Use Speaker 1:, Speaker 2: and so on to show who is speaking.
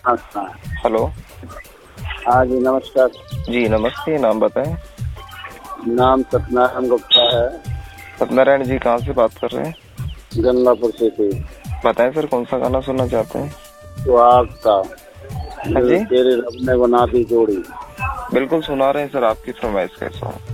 Speaker 1: हाँ।
Speaker 2: हेलो।
Speaker 1: हाँ जी, नमस्कार।
Speaker 2: जी नमस्ते, नाम बताएं।
Speaker 1: नाम सत्यनारायण गुप्ता है।
Speaker 2: सत्यनारायण जी कहाँ से बात कर रहे हैं?
Speaker 1: गंगापुर से थे।
Speaker 2: बताएं सर, कौन सा गाना सुनना चाहते हैं?
Speaker 1: तो आपका
Speaker 2: हाँ
Speaker 1: जो
Speaker 2: जी,
Speaker 1: तेरे रब ने बना दी जोड़ी।
Speaker 2: बिल्कुल सुना रहे हैं सर, आपकी फरमाइश कैसा हो।